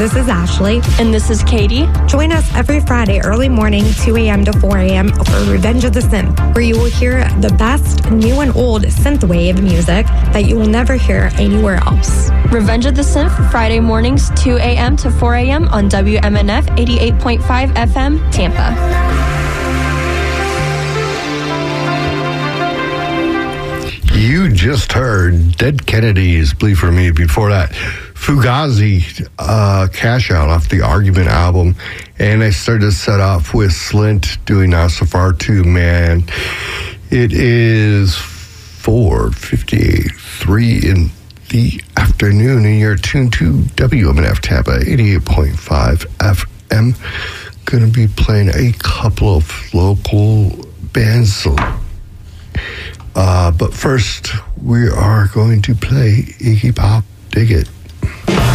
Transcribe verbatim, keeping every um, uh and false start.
This is Ashley. And this is Katie. Join us every Friday early morning, two a.m. to four a.m. for Revenge of the Synth, where you will hear the best new and old synthwave music that you will never hear anywhere else. Revenge of the Synth, Friday mornings, two a.m. to four a.m. on W M N F eighty-eight point five F M, Tampa. You just heard Dead Kennedys, Bleed For Me. Before that, Fugazi, uh, Cash Out off the Argument album. And I started to set off with Slint doing Now So Far two, man. It is four fifty-eight, three in the afternoon, and you're tuned to W M N F Tampa, eighty-eight point five F M. Going to be playing a couple of local bands. Uh, but first, we are going to play Iggy Pop, Dig It.